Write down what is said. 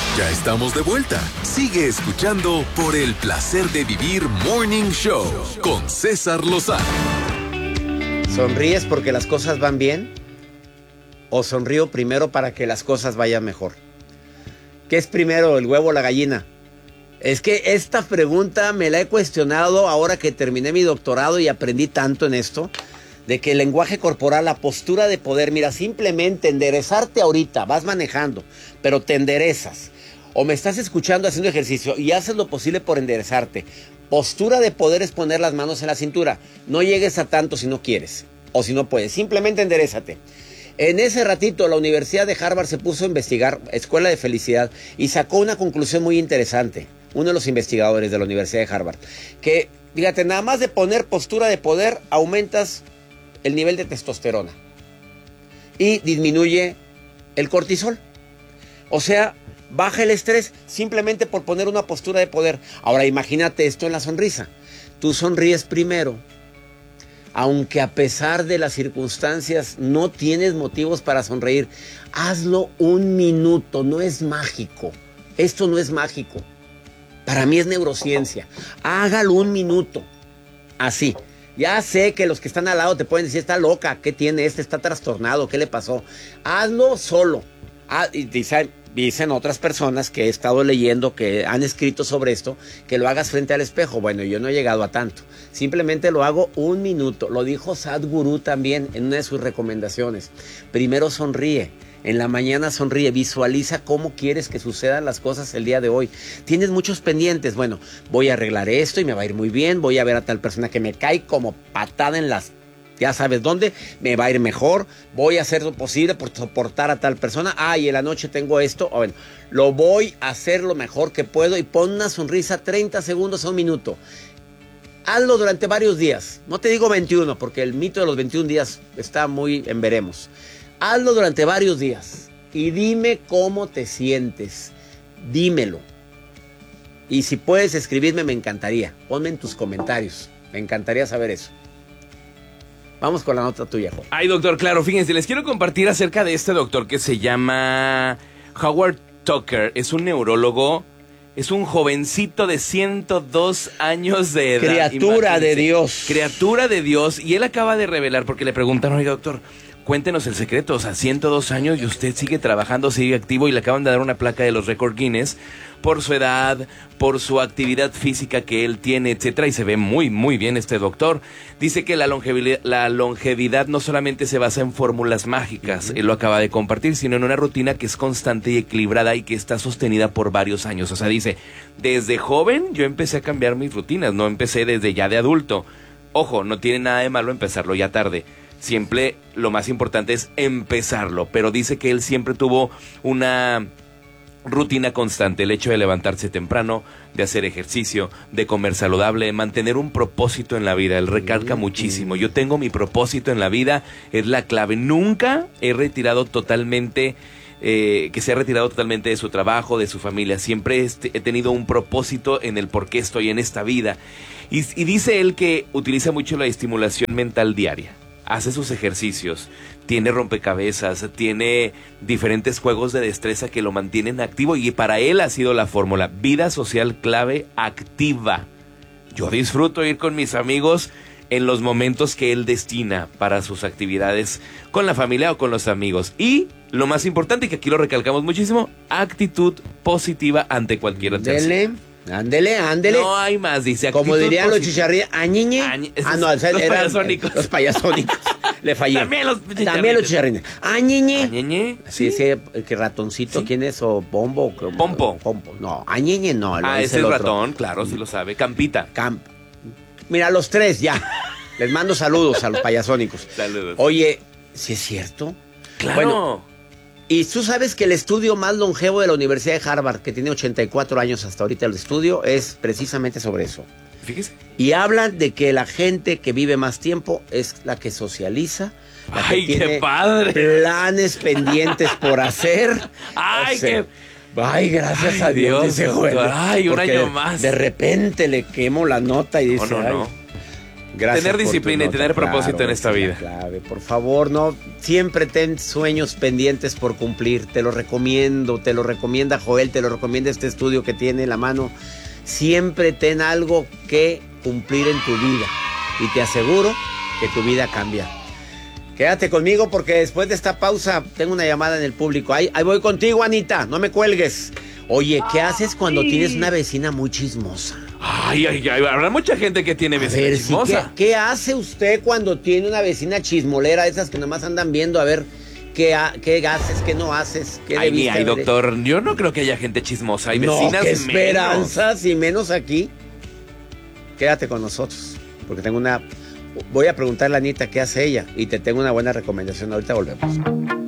Ya estamos de vuelta. Sigue escuchando Por el Placer de Vivir Morning Show con César Lozano. ¿Sonríes porque las cosas van bien? ¿O sonrío primero para que las cosas vayan mejor? ¿Qué es primero, el huevo o la gallina? Es que esta pregunta me la he cuestionado ahora que terminé mi doctorado y aprendí tanto en esto, de que el lenguaje corporal, la postura de poder, mira, simplemente enderezarte ahorita, vas manejando, pero te enderezas. O me estás escuchando haciendo ejercicio y haces lo posible por enderezarte. Postura de poder es poner las manos en la cintura. No llegues a tanto si no quieres o si no puedes. Simplemente enderezate. En ese ratito la Universidad de Harvard se puso a investigar, Escuela de Felicidad, y sacó una conclusión muy interesante. Uno de los investigadores de la Universidad de Harvard. Que, fíjate, nada más de poner postura de poder, aumentas el nivel de testosterona. Y disminuye el cortisol. O sea, baja el estrés simplemente por poner una postura de poder. Ahora imagínate esto en la sonrisa. Tú sonríes primero, aunque a pesar de las circunstancias no tienes motivos para sonreír. Hazlo un minuto, no es mágico. Esto no es mágico. Para mí es neurociencia. Hágalo un minuto. Así. Ya sé que los que están al lado te pueden decir, está loca, ¿qué tiene este? Está trastornado, ¿qué le pasó? Hazlo solo. Y dicen otras personas que he estado leyendo, que han escrito sobre esto, que lo hagas frente al espejo. Bueno, yo no he llegado a tanto. Simplemente lo hago un minuto. Lo dijo Sadhguru también en una de sus recomendaciones. Primero sonríe. En la mañana sonríe, visualiza cómo quieres que sucedan las cosas el día de hoy. Tienes muchos pendientes. Bueno, voy a arreglar esto y me va a ir muy bien. Voy a ver a tal persona que me cae como patada en las... Ya sabes dónde, me va a ir mejor. Voy a hacer lo posible por soportar a tal persona. Y en la noche tengo esto. Bueno, lo voy a hacer lo mejor que puedo. Y pon una sonrisa 30 segundos a un minuto. Hazlo durante varios días. No te digo 21, porque el mito de los 21 días está muy en veremos. Hazlo durante varios días y dime cómo te sientes. Dímelo. Y si puedes escribirme, me encantaría. Ponme en tus comentarios. Me encantaría saber eso. Vamos con la nota tuya, Juan. Ay, doctor, claro, fíjense, les quiero compartir acerca de este doctor que se llama Howard Tucker. Es un neurólogo. Es un jovencito de 102 años de edad. Criatura de Dios. Criatura de Dios. Y él acaba de revelar, porque le preguntaron, oiga, doctor, cuéntenos el secreto. O sea, 102 años y usted sigue trabajando, sigue activo, y le acaban de dar una placa de los récord Guinness por su edad, por su actividad física que él tiene, etcétera. Y se ve muy, muy bien este doctor. Dice que la longevidad no solamente se basa en fórmulas mágicas, él lo acaba de compartir, sino en una rutina que es constante y equilibrada y que está sostenida por varios años. O sea, dice, desde joven yo empecé a cambiar mis rutinas, no empecé desde ya de adulto. Ojo, no tiene nada de malo empezarlo ya tarde. Siempre lo más importante es empezarlo, pero dice que él siempre tuvo una rutina constante, el hecho de levantarse temprano, de hacer ejercicio, de comer saludable, de mantener un propósito en la vida. Él recalca muchísimo, yo tengo mi propósito en la vida, es la clave. Nunca he retirado totalmente, que se ha retirado totalmente de su trabajo, de su familia. Siempre he tenido un propósito en el por qué estoy en esta vida. Y dice él que utiliza mucho la estimulación mental diaria. Hace sus ejercicios, tiene rompecabezas, tiene diferentes juegos de destreza que lo mantienen activo, y para él ha sido la fórmula: vida social clave activa. Yo disfruto ir con mis amigos en los momentos que él destina para sus actividades con la familia o con los amigos. Y lo más importante, y que aquí lo recalcamos muchísimo, actitud positiva ante cualquier adversidad. Ándele. No hay más, dice. Como dirían los chicharrillos, añiñe. No, los payasónicos. Los payasónicos. Le fallé. También los chicharrines. Añiñe. Añeñe. Sí, ese que ratoncito, ¿sí? ¿Quién es? ¿O Pombo? Pompo. No, Añiñe no. Es el ratón, claro, sí lo sabe. Campita. Mira, los tres ya. Les mando saludos a los payasónicos. Saludos. Oye, ¿sí es cierto? Claro. Bueno, y tú sabes que el estudio más longevo de la Universidad de Harvard, que tiene 84 años hasta ahorita el estudio, es precisamente sobre eso. Fíjese. Y hablan de que la gente que vive más tiempo es la que socializa, la que tiene qué padre, planes pendientes por hacer. Gracias a Dios. Dice, un año más. De repente le quemo la nota y dice, no. Gracias tener por tu disciplina y nota. tener propósito Claro, en esta esa es la vida. clave. Por favor, no, siempre ten sueños pendientes por cumplir. Te lo recomiendo, te lo recomienda Joel, te lo recomienda este estudio que tiene en la mano. Siempre ten algo que cumplir en tu vida y te aseguro que tu vida cambia. Quédate conmigo porque después de esta pausa tengo una llamada en el público. Ahí voy contigo, Anita, no me cuelgues. Oye, ¿qué haces cuando tienes una vecina muy chismosa? Ay, habrá mucha gente que tiene A vecina ver, chismosa. ¿qué hace usted cuando tiene una vecina chismolera, esas que nomás andan viendo a ver qué haces, qué no haces, qué Ay, debiste haber hecho? doctor, yo no creo que haya gente chismosa. Hay No, vecinas qué menos. esperanzas y menos aquí. Quédate con nosotros, porque voy a preguntarle a Anita qué hace ella y te tengo una buena recomendación. Ahorita volvemos.